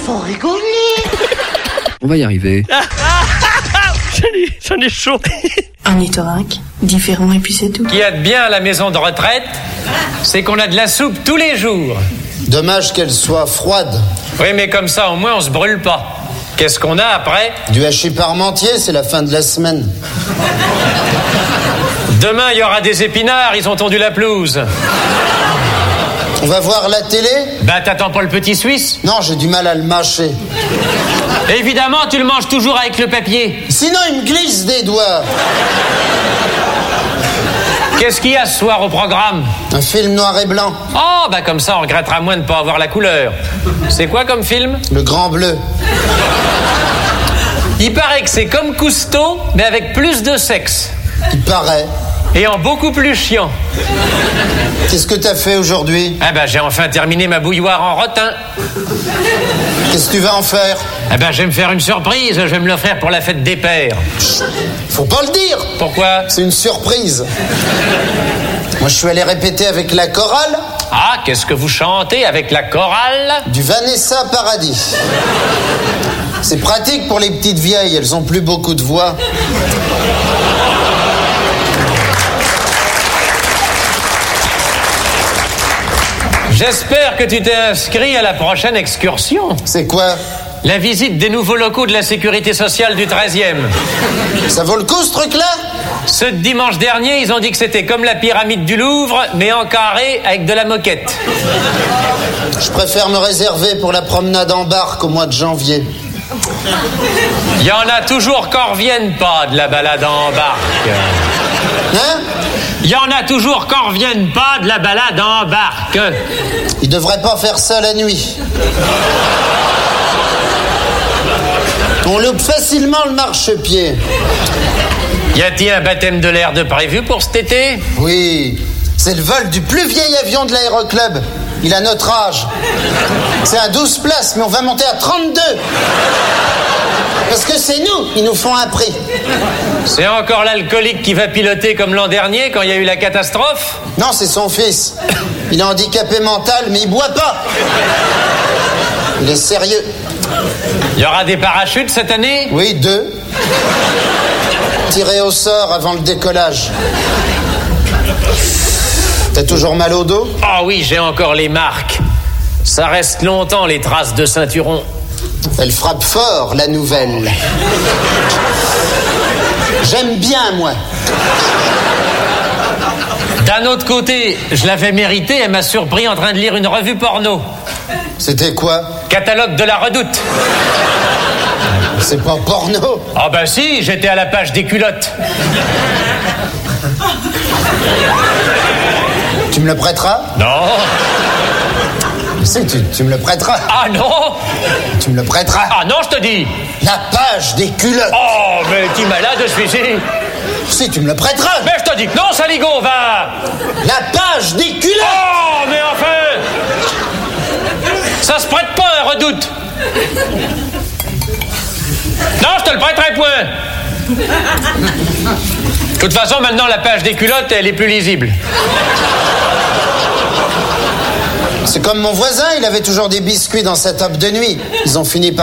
faut rigoler. On va y arriver. J'en ai chaud. Un ornithorynque, différent et puis c'est tout. Ce qu'il y a de bien à la maison de retraite, c'est qu'on a de la soupe tous les jours. Dommage qu'elle soit froide. Oui, mais comme ça, au moins, on se brûle pas. Qu'est-ce qu'on a après? Du hachis parmentier, c'est la fin de la semaine. Demain, il y aura des épinards, ils ont tondu la pelouse. On va voir la télé? Bah, t'attends pas le petit Suisse? Non, j'ai du mal à le mâcher. Évidemment, tu le manges toujours avec le papier. Sinon, il me glisse des doigts. Qu'est-ce qu'il y a ce soir au programme? Un film noir et blanc. Oh, bah comme ça, on regrettera moins de pas avoir la couleur. C'est quoi comme film? Le Grand Bleu. Il paraît que c'est comme Cousteau, mais avec plus de sexe. Il paraît. Et en beaucoup plus chiant. Qu'est-ce que t'as fait aujourd'hui? Ah bah j'ai enfin terminé ma bouilloire en rotin. Qu'est-ce que tu vas en faire? Ah bah je vais me faire une surprise, je vais me l'offrir pour la fête des pères. Faut pas le dire. Pourquoi? C'est une surprise. Moi, je suis allé répéter avec la chorale. Ah, qu'est-ce que vous chantez avec la chorale? Du Vanessa Paradis. C'est pratique pour les petites vieilles, elles ont plus beaucoup de voix. J'espère que tu t'es inscrit à la prochaine excursion. C'est quoi? La visite des nouveaux locaux de la sécurité sociale du 13e. Ça vaut le coup, ce truc-là? Ce dimanche dernier, ils ont dit que c'était comme la pyramide du Louvre, mais en carré avec de la moquette. Je préfère me réserver pour la promenade en barque au mois de janvier. Il y en a toujours qu'en reviennent pas de la balade en barque. Hein? Il y en a toujours qu'en reviennent pas de la balade en barque. Ils devraient pas faire ça la nuit. On loupe facilement le marchepied. Y a-t-il un baptême de l'air de prévu pour cet été? Oui, c'est le vol du plus vieil avion de l'aéroclub. Il a notre âge. C'est à 12 places, mais on va monter à 32. Parce que c'est nous, ils nous font un prix. C'est encore l'alcoolique qui va piloter comme l'an dernier quand il y a eu la catastrophe? Non, c'est son fils. Il est handicapé mental, mais il boit pas. Il est sérieux. Il y aura des parachutes cette année? Oui, 2. Tirés au sort avant le décollage. T'as toujours mal au dos? Ah oui, j'ai encore les marques. Ça reste longtemps, les traces de ceinturon. Elle frappe fort, la nouvelle. J'aime bien, moi. D'un autre côté, je l'avais mérité, elle m'a surpris en train de lire une revue porno. C'était quoi? Catalogue de la Redoute. C'est pas porno. Ah bah si, j'étais à la page des culottes. Tu me le prêteras? Non. Si, tu me le prêteras. Ah non. Tu me le prêteras. Ah non, je te dis. La page des culottes. Oh, mais t'es malade, celui-ci. Si, tu me le prêteras. Mais je te dis que non, Saligo, va. La page des culottes. Oh, mais enfin. Ça se prête pas, un Redoute. Non, je te le prêterai point. De toute façon, maintenant, la page des culottes, elle est plus lisible. C'est comme mon voisin, il avait toujours des biscuits dans sa table de nuit. Ils ont fini par